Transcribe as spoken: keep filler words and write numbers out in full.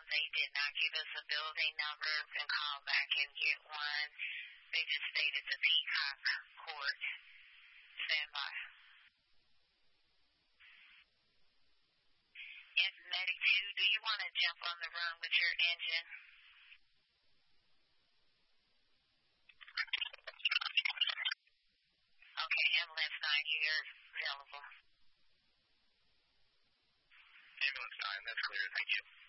they did not give us a building number and call back and get one. They just stated the Peacock Court. Stand by. Yes, Medic two, do you want to jump on the run with your engine? Okay, Ambulance nine, you're available. Ambulance nine, that's clear, thank you.